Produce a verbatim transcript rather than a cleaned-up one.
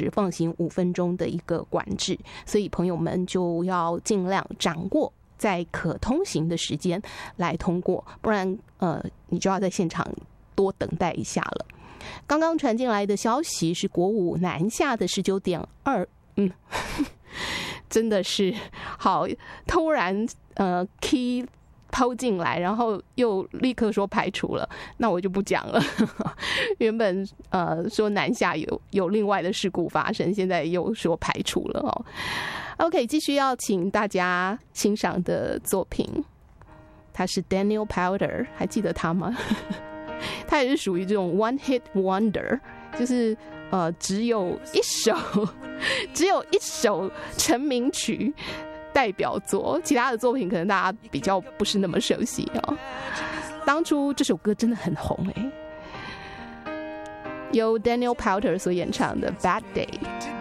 时放行五分钟的一个管制，所以朋友们就要尽量掌握在可通行的时间来通过，不然呃你就要在现场多等待一下了。刚刚传进来的消息是国五南下的 十九点二， 嗯真的是好突然呃 key 抛进来，然后又立刻说排除了，那我就不讲了。原本呃说南下有有另外的事故发生，现在又说排除了哦。OK， 继续要请大家欣赏的作品，他是 Daniel Powter， 还记得他吗？他也是属于这种 one hit wonder， 就是呃只有一首只有一首成名曲代表作，其他的作品可能大家比较不是那么熟悉哦。当初这首歌真的很红哎，由 Daniel Powter 所演唱的 Bad Day。